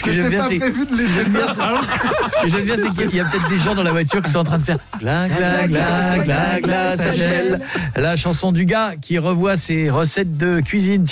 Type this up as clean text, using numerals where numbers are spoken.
que j'aime bien, c'est qu'il y a peut-être des gens dans la voiture qui sont en train de faire gla gla gla gla gla ça gèle. La chanson du gars qui revoit ses recettes de cuisine. Tiens.